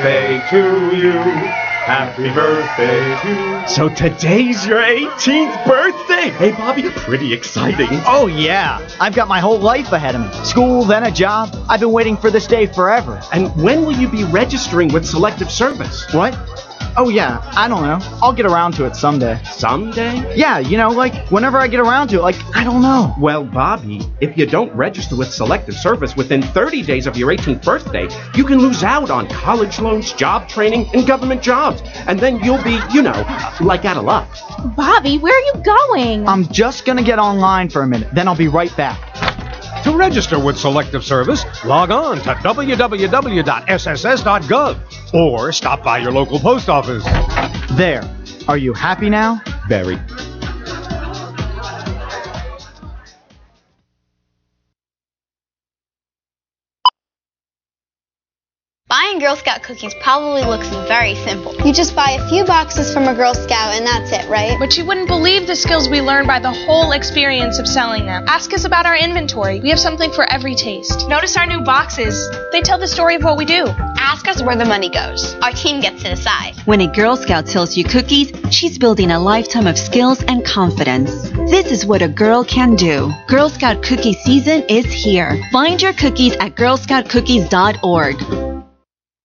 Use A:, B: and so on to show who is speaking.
A: Birthday to you. Happy birthday to you.
B: So today's your 18th birthday. Hey, Bobby, pretty exciting.
C: Oh, yeah. I've got my whole life ahead of me. School, then a job. I've been waiting for this day forever.
B: And when will you be registering with Selective Service?
C: What? Oh, yeah. I don't know. I'll get around to it someday.
B: Someday?
C: Yeah, like, whenever I get around to it, I don't know.
B: Well, Bobby, if you don't register with Selective Service within 30 days of your 18th birthday, you can lose out on college loans, job training, and government jobs. And then you'll be, like out of luck.
D: Bobby, where are you going?
C: I'm just gonna get online for a minute, then I'll be right back.
E: To register with Selective Service, log on to www.sss.gov or stop by your local post office.
C: There. Are you happy now?
B: Very.
F: Buying Girl Scout cookies probably looks very simple.
G: You just buy a few boxes from a Girl Scout and that's it, right?
H: But you wouldn't believe the skills we learn by the whole experience of selling them. Ask us about our inventory. We have something for every taste. Notice our new boxes. They tell the story of what we do.
F: Ask us where the money goes. Our team gets to decide.
I: When a Girl Scout sells you cookies, she's building a lifetime of skills and confidence. This is what a girl can do. Girl Scout cookie season is here. Find your cookies at girlscoutcookies.org.